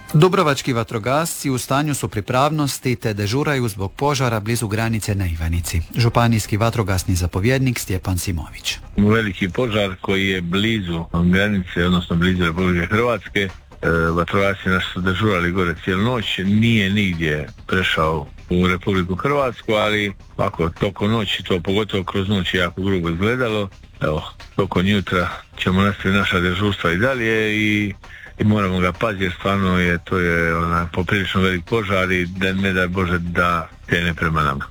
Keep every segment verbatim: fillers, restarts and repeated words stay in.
Dubrovački vatrogasci u stanju su pripravnosti te dežuraju zbog požara blizu granice na Ivanici. Županijski vatrogasni zapovjednik Stjepan Simović. Veliki požar koji je blizu granice, odnosno blizu Republike Hrvatske. E, vatrogasci naši su dežurali gore cijelu noć, nije nigdje prešao u Republiku Hrvatsku, ali ako tokom noći, to pogotovo kroz noć jako grubo izgledalo. Evo, tokom jutra ćemo nastaviti naša dežurstva i dalje i i moramo ga paziti jer stvarno je to je ona, poprilično velik požar i da ne daj Bože da krene prema nama.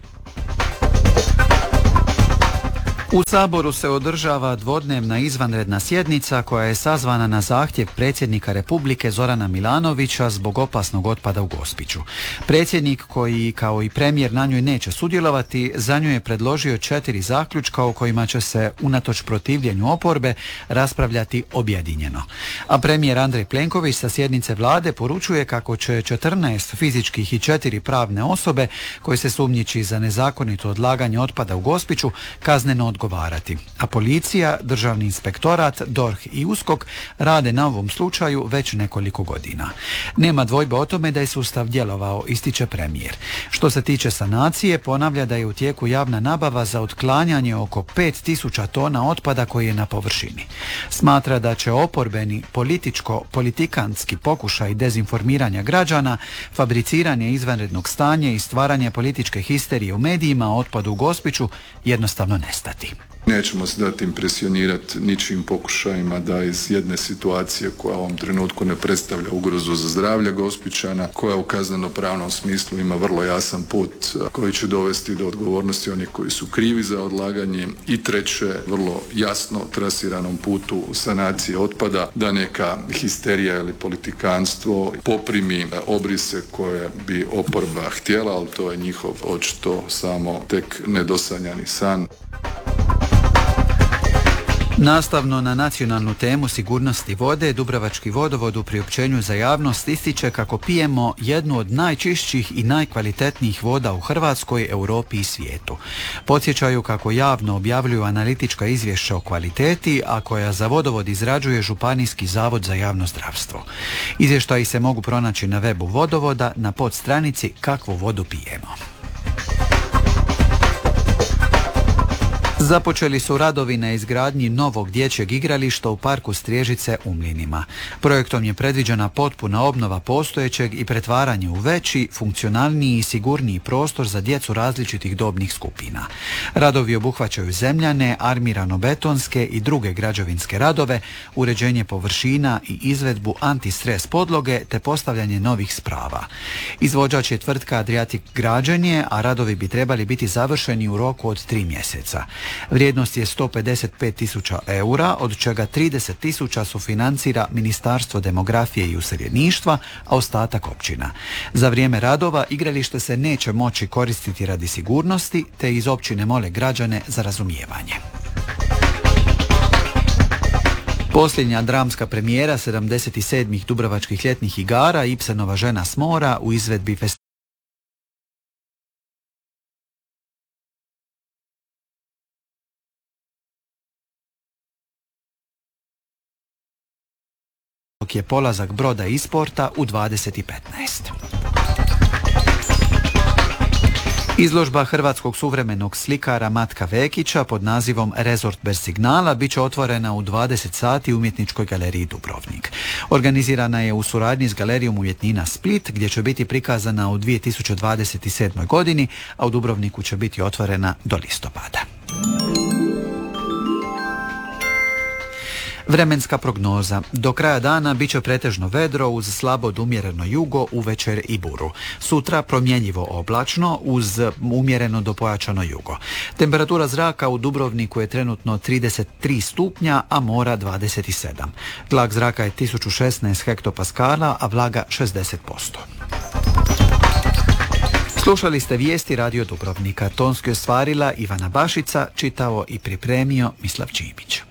U Saboru se održava dvodnevna izvanredna sjednica koja je sazvana na zahtjev predsjednika Republike Zorana Milanovića zbog opasnog otpada u Gospiću. Predsjednik, koji kao i premijer na njoj neće sudjelovati, za nju je predložio četiri zaključka o kojima će se unatoč protivljenju oporbe raspravljati objedinjeno. A premijer Andrej Plenković sa sjednice vlade poručuje kako će četrnaest fizičkih i četiri pravne osobe koji se sumnjiči za nezakonito odlaganje otpada u Gospiću kazneno odgovarati. A policija, Državni inspektorat, D O R H i U S K O K rade na ovom slučaju već nekoliko godina. Nema dvojbe o tome da je sustav djelovao, ističe premijer. Što se tiče sanacije, ponavlja da je u tijeku javna nabava za otklanjanje oko pet tisuća tona otpada koji je na površini. Smatra da će oporbeni političko-politikantski pokušaj dezinformiranja građana, fabriciranje izvanrednog stanja i stvaranje političke histerije u medijima o otpadu u Gospiću jednostavno nestati. Nećemo se dati impresionirati ničim pokušajima da iz jedne situacije koja u ovom trenutku ne predstavlja ugrozu za zdravlje Gospićana, koja u kazneno-pravnom smislu ima vrlo jasan put koji će dovesti do odgovornosti onih koji su krivi za odlaganje, i treće, vrlo jasno trasiranom putu sanacije otpada, da neka histerija ili politikanstvo poprimi obrise koje bi oporba htjela, ali to je njihov očito samo tek nedosanjani san. Nastavno na nacionalnu temu sigurnosti vode, Dubrovački vodovod u priopćenju za javnost ističe kako pijemo jednu od najčišćih i najkvalitetnijih voda u Hrvatskoj, Europi i svijetu. Podsjećaju kako javno objavljuju analitička izvješća o kvaliteti, a koja za vodovod izrađuje Županijski zavod za javno zdravstvo. Izvještaji se mogu pronaći na webu vodovoda na podstranici Kakvu vodu pijemo. Započeli su radovi na izgradnji novog dječjeg igrališta u parku Striježice u Mlinima. Projektom je predviđena potpuna obnova postojećeg i pretvaranje u veći, funkcionalniji i sigurniji prostor za djecu različitih dobnih skupina. Radovi obuhvaćaju zemljane, armirano-betonske i druge građevinske radove, uređenje površina i izvedbu antistres podloge te postavljanje novih sprava. Izvođač je tvrtka Adriatic građenje, a radovi bi trebali biti završeni u roku od tri mjeseca. Vrijednost je sto pedeset pet tisuća eura, od čega trideset tisuća sufinancira Ministarstvo demografije i useljeništva, a ostatak općina. Za vrijeme radova igralište se neće moći koristiti radi sigurnosti, te iz općine mole građane za razumijevanje. Posljednja dramska premijera sedamdeset sedmih Dubrovačkih ljetnih igara, Ibsenova Žena s mora, u izvedbi festivala je polazak broda iz porta u dvadeset petnaest. Izložba hrvatskog suvremenog slikara Matka Vekića pod nazivom Rezort bez signala bit će otvorena u dvadeset sati u Umjetničkoj galeriji Dubrovnik. Organizirana je u suradnji s Galerijom umjetnina Split, gdje će biti prikazana u dvije tisuće dvadeset sedmoj godini, a u Dubrovniku će biti otvorena do listopada. Vremenska prognoza. Do kraja dana bit će pretežno vedro uz slabo do umjereno jugo, uvečer i buru. Sutra promjenjivo oblačno uz umjereno do pojačano jugo. Temperatura zraka u Dubrovniku je trenutno trideset tri stupnja, a mora dvadeset sedam. Tlak zraka je tisuću šesnaest hektopaskala, a vlaga šezdeset posto. Slušali ste vijesti Radio Dubrovnika. Tonski ostvarila Ivana Bašica, čitao i pripremio Mislav Čimić.